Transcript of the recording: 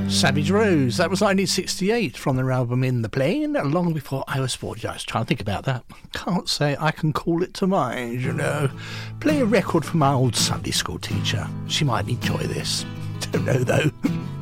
Savage Rose, that was 1968 from their album In the Plane, long before I was born. I was trying to think about that. Can't say I can call it to mind, you know. Play a record from my old Sunday school teacher. She might enjoy this. Don't know though.